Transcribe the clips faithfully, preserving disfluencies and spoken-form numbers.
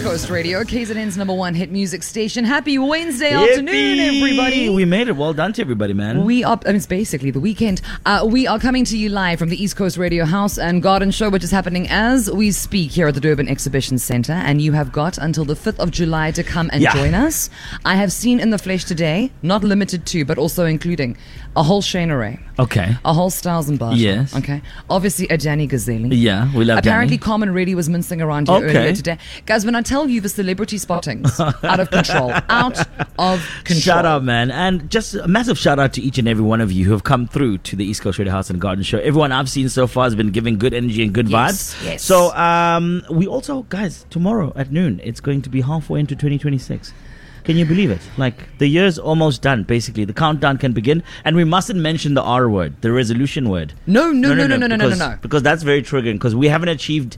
Coast Radio, K Z N's number one hit music station. Happy Wednesday afternoon, everybody. We made it. Well done to everybody, man. We are, I mean, it's basically the weekend. Uh, we are coming to you live from the East Coast Radio House and Garden Show, which is happening as we speak here at the Durban Exhibition Centre. And you have got until the fifth of July to come and Yeah. join us. I have seen in the flesh today, not limited to, but also including a whole Shane Array, Okay. a whole Styles and Barton. Yes. Okay. Obviously, a Danny Gazzelli. Yeah, we love Apparently, Danny. Carmen Reddy was mincing around here Okay. earlier today. Guys, when I tell you the celebrity spottings, out of control. Out of control. Shout out, man. And just a massive shout out to each and every one of you who have come through to the East Coast Radio House and Garden Show. Everyone I've seen so far has been giving good energy and good Yes, vibes. yes. So, um, we also, guys, tomorrow at noon, it's going to be halfway into twenty twenty-six. Can you believe it? Like, the year's almost done, basically. The countdown can begin. And we mustn't mention the R word, the resolution word. No, no, no, no, no, no, no, no, because, no. Because that's very triggering, because we haven't achieved...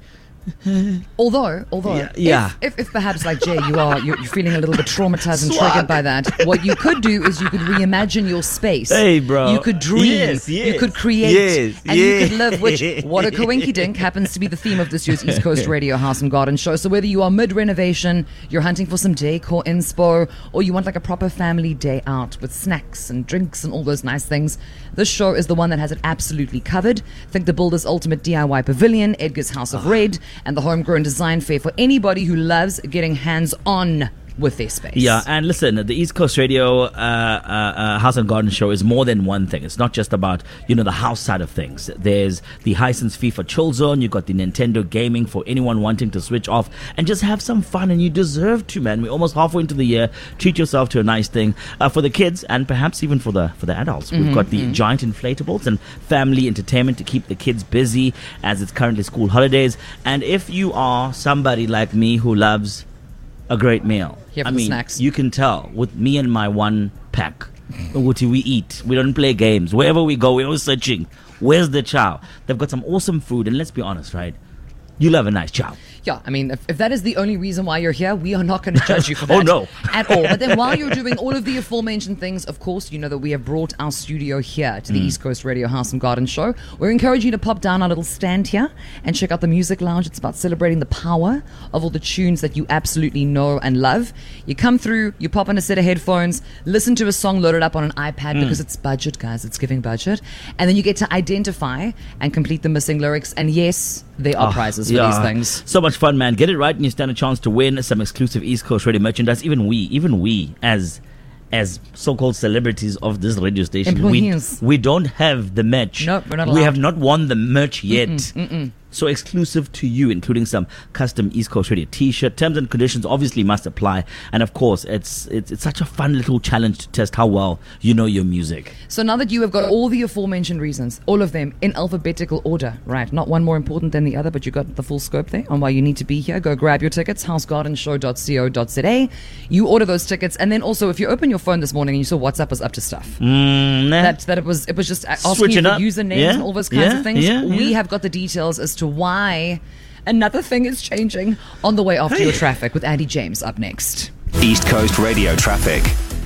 Although, although, Yeah, yeah. If, if, if perhaps like Jay, you are you're, you're feeling a little bit traumatized and Swag. triggered by that, what you could do is you could reimagine your space. Hey, bro. You could dream. Yes, yes, you could create. yes, and you could yes. live. Which what a coinky dink happens to be the theme of this year's East Coast Radio House and Garden Show. So whether you are mid renovation, you're hunting for some decor inspo, or you want like a proper family day out with snacks and drinks and all those nice things, this show is the one that has it absolutely covered. Think the Builder's Ultimate D I Y Pavilion, Edgar's House of Red, and the Homegrown Design Fair for anybody who loves getting hands-on with their space. Yeah, and listen, the East Coast Radio uh, uh, uh, House and Garden Show is more than one thing. It's not just about, you know, the house side of things. There's the Hisense FIFA Chill Zone. You've got the Nintendo Gaming for anyone wanting to switch off and just have some fun, and you deserve to, man. We're almost halfway into the year. Treat yourself to a nice thing. Uh, for the kids and perhaps even for the for the adults. We've got the giant inflatables and family entertainment to keep the kids busy as it's currently school holidays. And if you are somebody like me who loves a great meal, Here for I the mean, snacks. you can tell with me and my one pack. What do we eat? We don't play games. Wherever we go, we're always searching. Where's the chow? They've got some awesome food, and let's be honest, right? You love a nice chow. Yeah, I mean, if, if that is the only reason why you're here, we are not going to judge you for that. Oh, no. At all. But then while you're doing all of the aforementioned things, of course, you know that we have brought our studio here to the East Coast Radio House and Garden Show. We're encouraging you to pop down our little stand here and check out the music lounge. It's about celebrating the power of all the tunes that you absolutely know and love. You come through, you pop on a set of headphones, listen to a song loaded up on an iPad because it's budget, guys. It's giving budget. And then you get to identify and complete the missing lyrics. And yes, there are prizes for Yeah. these things. So much fun, man. Get it right and you stand a chance to win some exclusive East Coast Radio merchandise. Even we, even we as as so-called celebrities of this radio station, we, Employees. we don't have the merch. Nope, we're not We allowed. have not won the merch yet. Mm-mm, mm-mm. So exclusive to you, including some custom East Coast Radio t-shirt. Terms and conditions obviously must apply. And of course, it's, it's it's such a fun little challenge to test how well you know your music. So now that you have got all the aforementioned reasons, all of them in alphabetical order, right? Not one more important than the other, but you got the full scope there on why you need to be here. Go grab your tickets, house garden show dot co dot za. You order those tickets, and then also if you open your phone this morning and you saw WhatsApp was up to stuff, Mm, nah. that that it was it was just asking Switching you for up. usernames Yeah, and all those kinds yeah, of things. yeah, We yeah. have got the details as to why another thing is changing on the way after your traffic with Andy James up next. East Coast Radio traffic.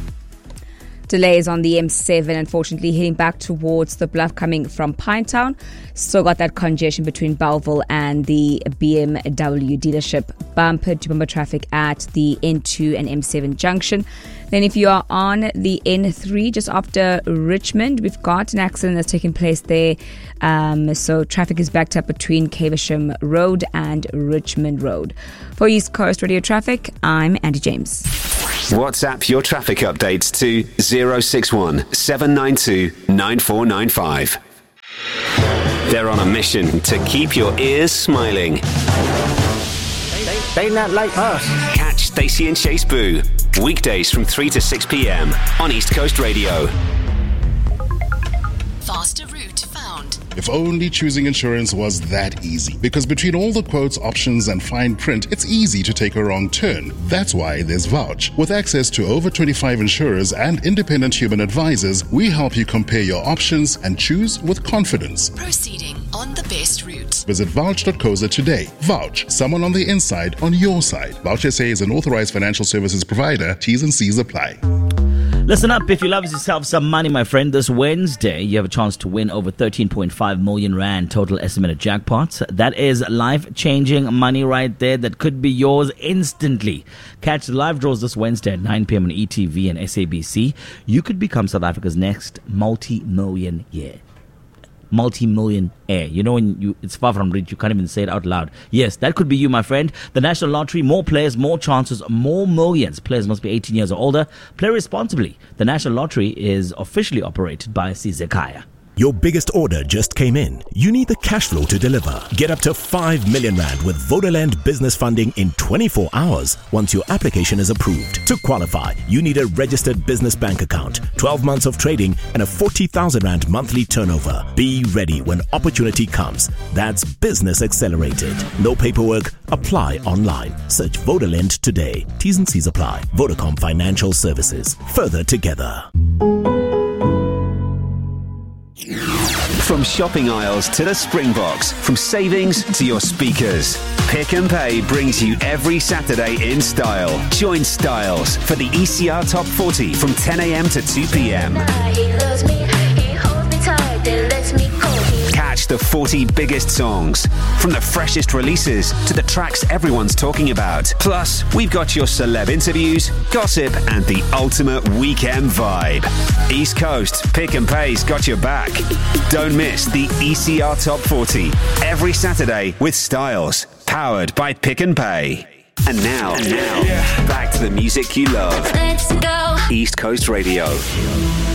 Delays on the M seven, unfortunately, heading back towards the Bluff coming from Pinetown. Still got that congestion between Belleville and the B M W dealership. Bumper to bumper traffic at the N two and M seven junction. Then if you are on the N three, just after Richmond, we've got an accident that's taken place there. Um, so traffic is backed up between Caversham Road and Richmond Road. For East Coast Radio Traffic, I'm Andy James. WhatsApp your traffic updates to zero six one seven nine two nine four nine five. They're on a mission to keep your ears smiling. They not like us. Catch Stacey and Chase Boo weekdays from three to six p.m. on East Coast Radio. Faster route found. If only choosing insurance was that easy. Because between all the quotes, options, and fine print, it's easy to take a wrong turn. That's why there's Vouch. With access to over twenty-five insurers and independent human advisors, we help you compare your options and choose with confidence. Proceeding on the best route. Visit vouch dot co dot za today. Vouch, someone on the inside on your side. Vouch S A is an authorized financial services provider. T's and C's apply. Listen up, if you love yourself some money, my friend, this Wednesday, you have a chance to win over thirteen point five million rand total estimated jackpots. That is life-changing money right there that could be yours instantly. Catch the live draws this Wednesday at nine p.m. on E T V and S A B C. You could become South Africa's next multi-millionaire. Multi-million air. You know, when you it's far from reach, you can't even say it out loud. Yes, that could be you, my friend. The National Lottery, more players, more chances, more millions. Players must be eighteen years or older. Play responsibly. The National Lottery is officially operated by Sizekaya. Your biggest order just came in. You need the cash flow to deliver. Get up to five million rand with Vodaland business funding in twenty-four hours once your application is approved. To qualify, you need a registered business bank account, twelve months of trading, and a forty thousand rand monthly turnover. Be ready when opportunity comes. That's Business Accelerated. No paperwork. Apply online. Search Vodaland today. T's and C's apply. Vodacom Financial Services. Further together. From shopping aisles to the Springboks, from savings to your speakers, Pick and Pay brings you every Saturday in style. Join Styles for the E C R Top forty from ten a.m. to two p.m. Catch the forty biggest songs, from the freshest releases to the tracks everyone's talking about. Plus, we've got your celeb interviews, gossip, and the ultimate weekend vibe. East Coast, Pick and Pay's got your back. Don't miss the E C R Top forty every Saturday with Styles, powered by Pick and Pay. And now, and now, back to the music you love. Let's go. East Coast Radio.